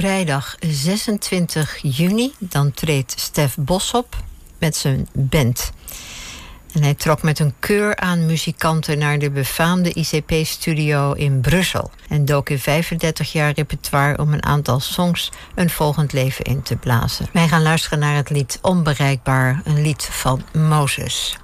vrijdag 26 juni. Dan treedt Stef Bos op met zijn band. En hij trok met een keur aan muzikanten naar de befaamde ICP-studio in Brussel. En dook in 35 jaar repertoire om een aantal songs een volgend leven in te blazen. Wij gaan luisteren naar het lied Onbereikbaar, een lied van Mozes.